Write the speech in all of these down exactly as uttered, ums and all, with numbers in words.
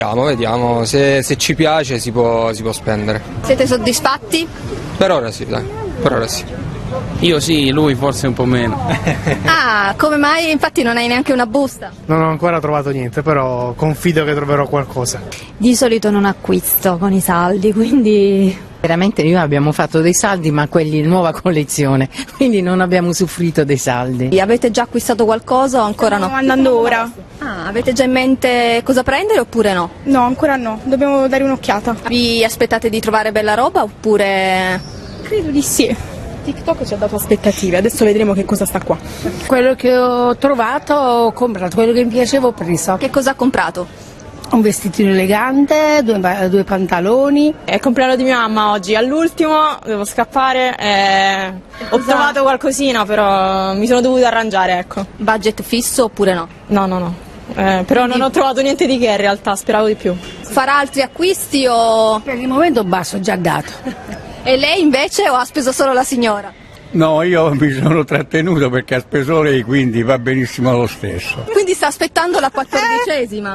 Vediamo, vediamo. Se, se ci piace si può, si può spendere. Siete soddisfatti? Per ora sì, dai, per ora sì. Io sì, lui forse un po' meno. Ah, come mai? Infatti non hai neanche una busta. Non ho ancora trovato niente, però confido che troverò qualcosa. Di solito non acquisto con i saldi, quindi... Veramente noi abbiamo fatto dei saldi, ma quelli di nuova collezione, quindi non abbiamo usufruito dei saldi. Avete già acquistato qualcosa o ancora no? Stiamo andando ora. Ah, avete già in mente cosa prendere oppure no? No, ancora no, dobbiamo dare un'occhiata. Vi aspettate di trovare bella roba oppure... Credo di sì. TikTok ci ha dato aspettative, adesso vedremo che cosa sta qua. Quello che ho trovato ho comprato, quello che mi piaceva ho preso. Che cosa ha comprato? Un vestitino elegante, due, due pantaloni. È il compleanno di mia mamma oggi, all'ultimo devo scappare, eh, ho trovato qualcosina però mi sono dovuta arrangiare, ecco. Budget fisso oppure no? No, no, no, eh, però non ho trovato niente di che in realtà, speravo di più. Farà altri acquisti o... Per il momento basta, ho già dato. E lei invece o ha speso solo la signora? No, io mi sono trattenuto perché ha speso lei, quindi va benissimo lo stesso. Quindi sta aspettando la quattordicesima?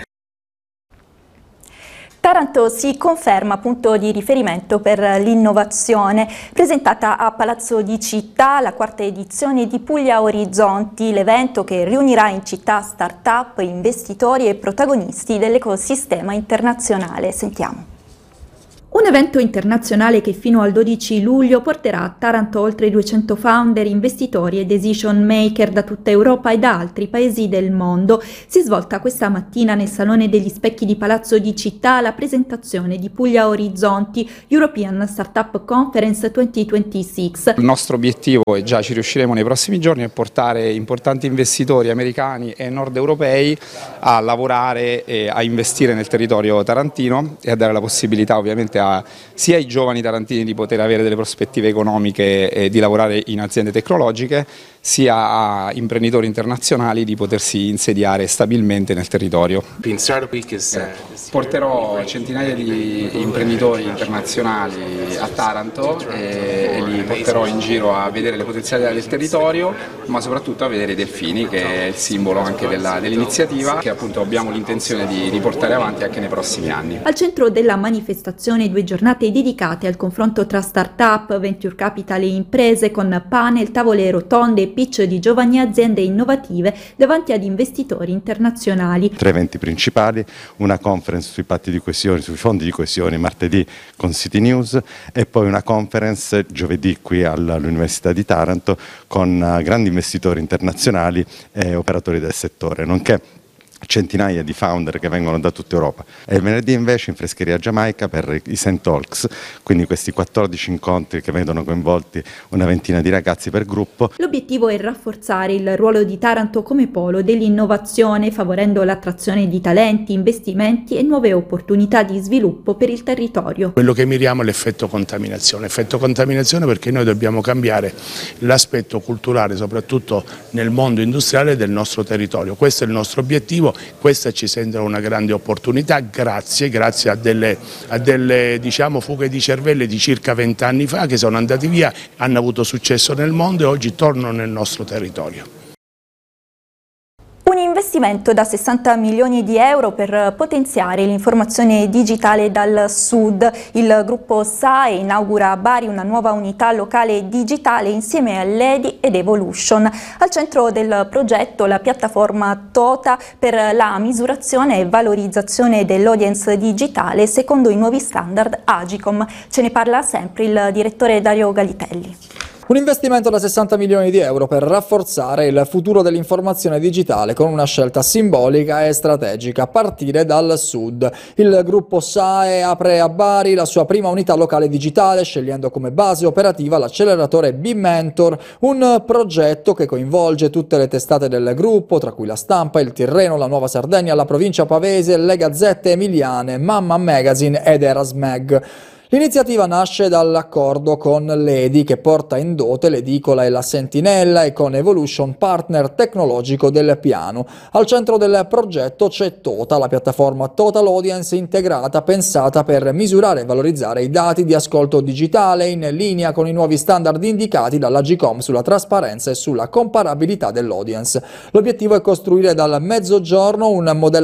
Taranto si conferma punto di riferimento per l'innovazione. Presentata a Palazzo di Città la quarta edizione di Puglia Orizzonti, l'evento che riunirà in città start-up, investitori e protagonisti dell'ecosistema internazionale. Sentiamo. Un evento internazionale che fino al dodici luglio porterà a Taranto oltre duecento founder, investitori e decision maker da tutta Europa e da altri paesi del mondo. Si è svolta questa mattina nel Salone degli Specchi di Palazzo di Città la presentazione di Puglia Orizzonti, European Startup Conference duemilaventisei. Il nostro obiettivo, e già ci riusciremo nei prossimi giorni, è portare importanti investitori americani e nord europei a lavorare e a investire nel territorio tarantino e a dare la possibilità ovviamente a sia ai giovani tarantini di poter avere delle prospettive economiche e di lavorare in aziende tecnologiche, sia a imprenditori internazionali di potersi insediare stabilmente nel territorio. Porterò centinaia di imprenditori internazionali a Taranto e, e li porterò in giro a vedere le potenzialità del territorio, ma soprattutto a vedere i delfini, che è il simbolo anche della, dell'iniziativa, che appunto abbiamo l'intenzione di, di portare avanti anche nei prossimi anni. Al centro della manifestazione due giornate dedicate al confronto tra start-up, venture capital e imprese, con panel, tavole rotonde e pitch di giovani aziende innovative davanti ad investitori internazionali. Tre eventi principali, una conference sui patti di coesione, sui fondi di coesione martedì con City News e poi una conference giovedì qui all'Università di Taranto con grandi investitori internazionali e operatori del settore, nonché centinaia di founder che vengono da tutta Europa. E il venerdì invece in Frescheria Giamaica per i Saint Talks, quindi questi quattordici incontri che vedono coinvolti una ventina di ragazzi per gruppo. L'obiettivo è rafforzare il ruolo di Taranto come polo dell'innovazione, favorendo l'attrazione di talenti, investimenti e nuove opportunità di sviluppo per il territorio. Quello che miriamo è l'effetto contaminazione, effetto contaminazione perché noi dobbiamo cambiare l'aspetto culturale, soprattutto nel mondo industriale del nostro territorio. Questo è il nostro obiettivo. Questa ci sembra una grande opportunità, grazie, grazie a delle, a delle diciamo, fughe di cervelli di circa vent'anni fa che sono andati via, hanno avuto successo nel mondo e oggi tornano nel nostro territorio. Un investimento da sessanta milioni di euro per potenziare l'informazione digitale dal sud. Il gruppo S A E inaugura a Bari una nuova unità locale digitale insieme a L E D I ed Evolution. Al centro del progetto la piattaforma Tota per la misurazione e valorizzazione dell'audience digitale secondo i nuovi standard Agicom. Ce ne parla sempre il direttore Dario Galitelli. Un investimento da sessanta milioni di euro per rafforzare il futuro dell'informazione digitale con una scelta simbolica e strategica a partire dal sud. Il gruppo S A E apre a Bari la sua prima unità locale digitale scegliendo come base operativa l'acceleratore B-Mentor, un progetto che coinvolge tutte le testate del gruppo, tra cui La Stampa, Il Tirreno, La Nuova Sardegna, La Provincia Pavese, Le Gazzette Emiliane, Mamma Magazine ed Erasmeg. L'iniziativa nasce dall'accordo con l'E D I che porta in dote l'edicola e la sentinella e con Evolution partner tecnologico del piano. Al centro del progetto c'è Tota, la piattaforma Total Audience integrata pensata per misurare e valorizzare i dati di ascolto digitale in linea con i nuovi standard indicati dall'Agicom sulla trasparenza e sulla comparabilità dell'audience. L'obiettivo è costruire dal mezzogiorno un modello